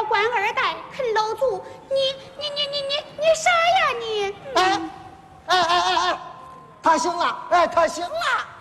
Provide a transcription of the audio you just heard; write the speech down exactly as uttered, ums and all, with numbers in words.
个官二代啃老族，你你你你你你啥呀你？ 哎哎哎哎哎，他行了，哎，他行了。